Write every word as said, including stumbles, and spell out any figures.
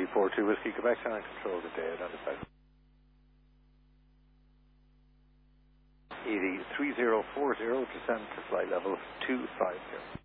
Yankee four two Whiskey, Quebec, and control the day identified. eighty three zero four zero, descend to flight level two five zero.